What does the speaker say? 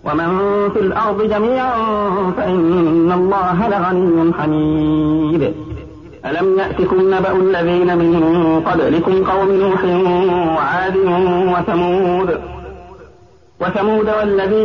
ومن في الأرض جميعا فإن الله لغني حميد. ألم يأتكم نبأ الذين من قبلكم قوم نوح وعاد وثمود والذين